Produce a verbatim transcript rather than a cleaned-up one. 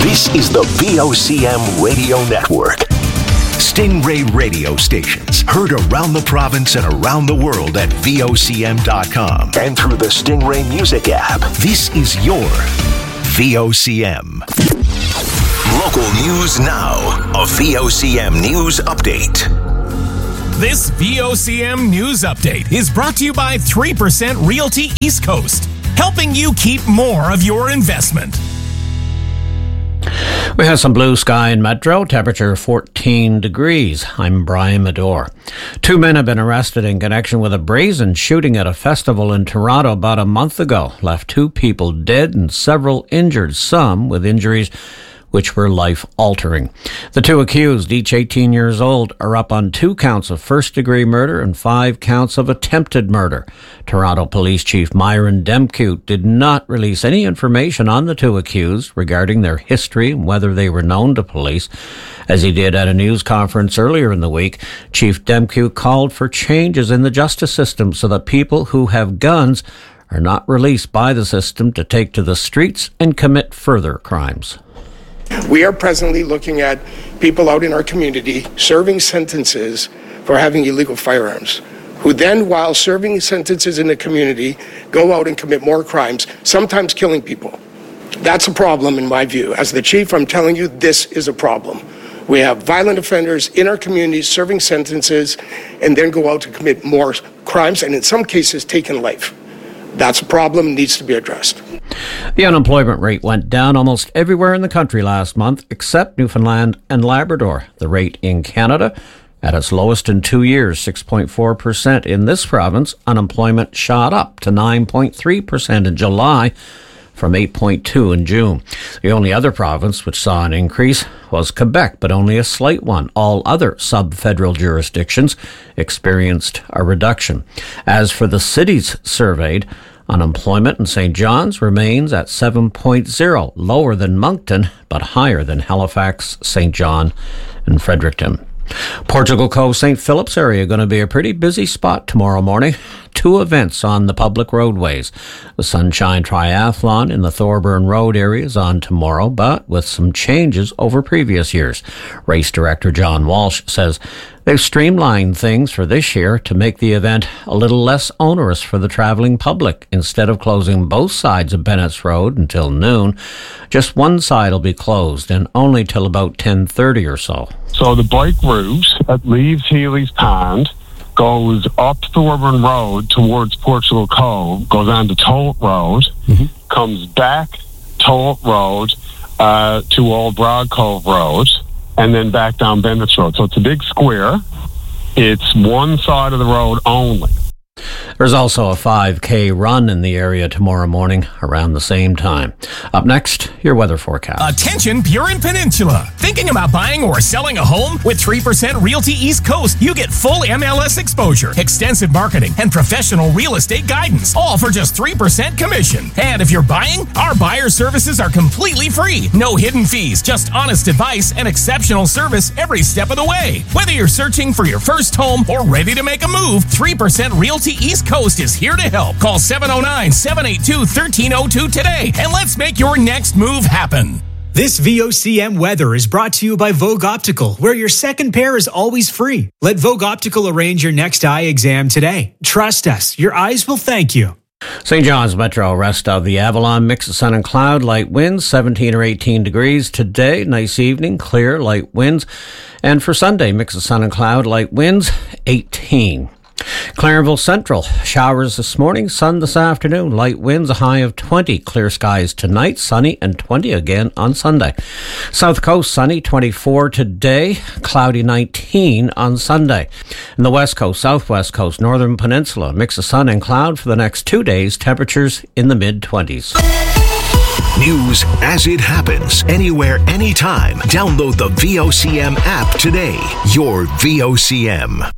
This is the V O C M Radio Network. Stingray radio stations heard around the province and around the world at V O C M dot com and through the Stingray Music app. This is your V O C M. Local news now. A V O C M News Update. This V O C M News Update is brought to you by three percent Realty East Coast, helping you keep more of your investment. We have some blue sky in Metro, temperature fourteen degrees. I'm Brian Medore. Two men have been arrested in connection with a brazen shooting at a festival in Toronto about a month ago. Left two people dead and several injured, some with injuries which were life-altering. The two accused, each eighteen years old, are up on two counts of first-degree murder and five counts of attempted murder. Toronto Police Chief Myron Demkiw did not release any information on the two accused regarding their history and whether they were known to police. As he did at a news conference earlier in the week, Chief Demkiw called for changes in the justice system so that people who have guns are not released by the system to take to the streets and commit further crimes. We are presently looking at people out in our community serving sentences for having illegal firearms, who then, while serving sentences in the community, go out and commit more crimes, sometimes killing people. That's a problem in my view. As the chief, I'm telling you, this is a problem. We have violent offenders in our communities serving sentences and then go out to commit more crimes and in some cases taking life. That's a problem, needs to be addressed. The unemployment rate went down almost everywhere in the country last month, except Newfoundland and Labrador. The rate in Canada, at its lowest in two years, six point four percent. In this province, unemployment shot up to nine point three percent in July from eight point two in June. The only other province which saw an increase was Quebec, but only a slight one. All other sub-federal jurisdictions experienced a reduction. As for the cities surveyed, unemployment in Saint John's remains at seven point oh, lower than Moncton, but higher than Halifax, Saint John, and Fredericton. Portugal Cove, Saint Philip's area going to be a pretty busy spot tomorrow morning. Two events on the public roadways. The Sunshine Triathlon in the Thorburn Road area is on tomorrow, but with some changes over previous years. Race director John Walsh says they've streamlined things for this year to make the event a little less onerous for the traveling public. Instead of closing both sides of Bennett's Road until noon, just one side will be closed and only till about ten thirty or so. So the bike route that leaves Healy's Pond goes up Thorburn Road towards Portugal Cove, goes on to Tolt Road, mm-hmm. comes back Tolt Road uh, to Old Broad Cove Road, and then back down Bennett's Road. So it's a big square. It's one side of the road only. There's also a five K run in the area tomorrow morning around the same time. Up next, your weather forecast. Attention, Burin Peninsula. Thinking about buying or selling a home? With three percent Realty East Coast, you get full M L S exposure, extensive marketing, and professional real estate guidance, all for just three percent commission. And if you're buying, our buyer services are completely free. No hidden fees, just honest advice and exceptional service every step of the way. Whether you're searching for your first home or ready to make a move, three percent Realty East Coast is here to help. Call seven oh nine, seven eight two, one three oh two today and let's make your next move happen. This V O C M weather is brought to you by Vogue Optical, where your second pair is always free. Let Vogue Optical arrange your next eye exam today. Trust us, your eyes will thank you. Saint John's Metro, rest of the Avalon, mix of sun and cloud, light winds, seventeen or eighteen degrees today. Nice evening, clear, light winds. And for Sunday, mix of sun and cloud, light winds, eighteen. Clarenville Central, showers this morning, sun this afternoon, light winds, a high of twenty. Clear skies tonight, sunny and twenty again on Sunday. South Coast, sunny, twenty-four today, cloudy neunteen on Sunday. In the West Coast, Southwest Coast, Northern Peninsula, mix of sun and cloud for the next two days, temperatures in the mid-twenties. News as it happens, anywhere, anytime. Download the V O C M app today. Your V O C M.